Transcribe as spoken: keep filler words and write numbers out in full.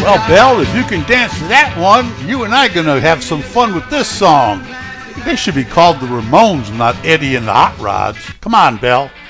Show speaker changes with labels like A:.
A: Well, Belle, if you can dance to that one, you and I are going to have some fun with this song. They should be called the Ramones, not Eddie and the Hot Rods. Come on, Belle.